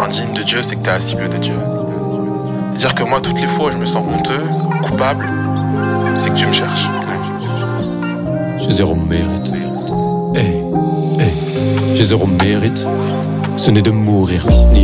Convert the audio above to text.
indigne de Dieu, c'est que t'es la cible de Dieu. Dire que moi, toutes les fois où je me sens honteux, coupable, c'est que tu me cherches. J'ai zéro mérite. Hey, hey. J'ai zéro mérite. Ce n'est de mourir, ni